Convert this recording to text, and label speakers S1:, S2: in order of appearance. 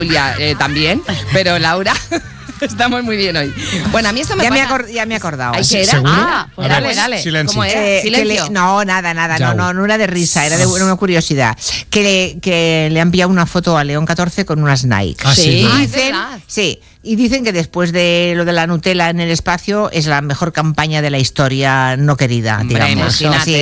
S1: Julia también, pero Laura... Estamos muy bien hoy. Bueno, a mí esto me pasa...
S2: Ya me he acordado.
S1: ¿Ay, qué era?
S3: ¿Seguro?
S1: Pues
S3: A ver,
S1: dale.
S3: silencio.
S1: ¿Cómo era? ¿Silencio?
S2: No, nada.
S3: Ya.
S2: No era de risa, era de una curiosidad. Que le han enviado una foto a León XIV con unas Nike.
S3: Ah, sí.
S1: Ah,
S2: Dicen,
S1: es verdad.
S2: sí, y dicen que después de lo de la Nutella en el espacio es la mejor campaña de la historia no querida,
S1: Hombre,
S2: digamos.
S1: imagínate.
S2: Sí,